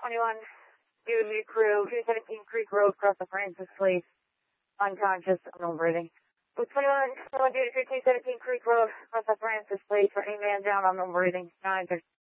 21 Dooley Crew, 217 Creek Road, across the Francis Place, unconscious, unknown breathing. With 21 Dooley Crew, 217 Creek Road, across the Francis Place, for any man down, unknown breathing. 9